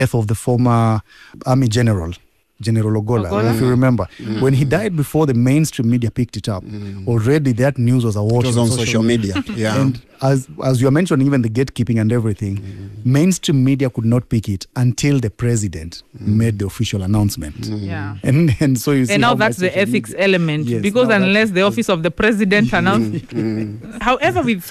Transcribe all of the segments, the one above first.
death of the former army general, General Ogola, if you remember. When he died before the mainstream media picked it up, already that news was awash. It was on social media. Yeah. And as you are mentioning, even the gatekeeping and everything, mainstream media could not pick it until the president made the official announcement. Yeah. And so you see. And now that's the ethics element, because unless the office of the president announces. However, with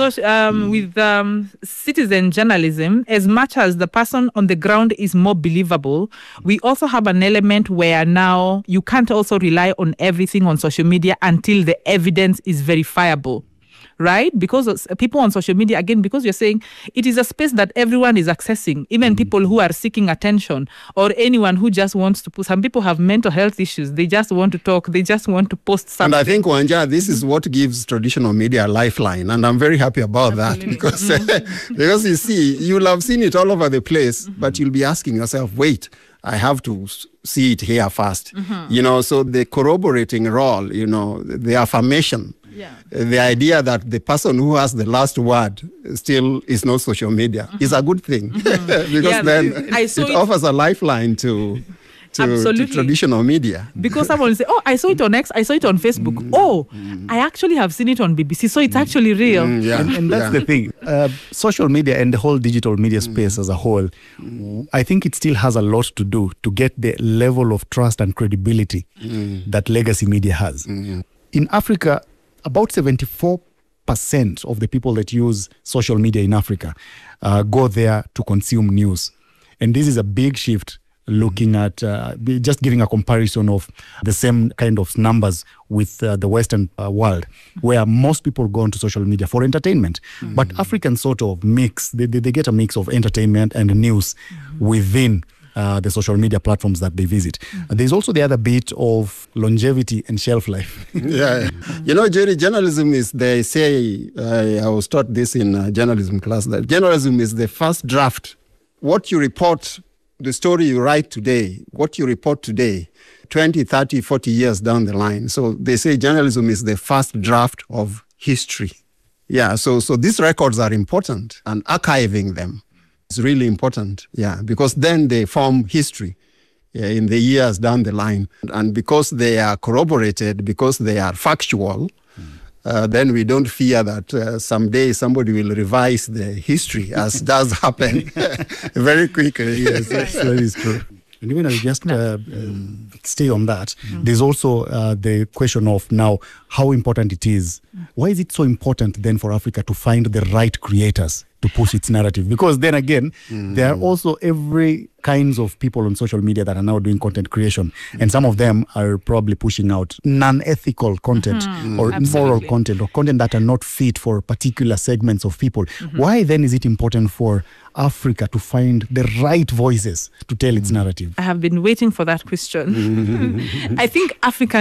citizen journalism, as much as the person on the ground is more believable, we also have an element where now you can't also rely on everything on social media until the evidence is verifiable. Right? Because people on social media, again, because you're saying it is a space that everyone is accessing, even people who are seeking attention or anyone who just wants to put. Some people have mental health issues. They just want to talk. They just want to post something. And I think, Wanja, this is what gives traditional media a lifeline. And I'm very happy about that because you see, you'll have seen it all over the place, but you'll be asking yourself, wait, I have to see it here first. So the corroborating role, the affirmation, the idea that the person who has the last word still is not social media is a good thing because then it offers a lifeline to traditional media. Because someone will say, I saw it on X, I saw it on Facebook. I actually have seen it on BBC, so it's actually real. And that's the thing. Social media and the whole digital media space as a whole, I think it still has a lot to do to get the level of trust and credibility that legacy media has. In Africa, about 74% of the people that use social media in Africa go there to consume news. And this is a big shift looking at just giving a comparison of the same kind of numbers with the Western world, where most people go onto social media for entertainment. But Africans sort of mix, they get a mix of entertainment and news within the social media platforms that they visit. There's also the other bit of longevity and shelf life. Jerry, journalism is, they say, I was taught this in journalism class, that journalism is the first draft. What you report, the story you write today, what you report today, 20, 30, 40 years down the line. So they say journalism is the first draft of history. So these records are important, and archiving them is really important, because then they form history in the years down the line. And because they are corroborated, because they are factual, then we don't fear that someday somebody will revise the history, as does happen very quickly. Yes, that is true. And even as just stay on that, there's also the question of now how important it is. Why is it so important then for Africa to find the right creators to push its narrative? Because then again, there are also every kinds of people on social media that are now doing content creation. And some of them are probably pushing out non-ethical content or immoral content or content that are not fit for particular segments of people. Why then is it important for Africa to find the right voices to tell its narrative? I have been waiting for that question. I think Africa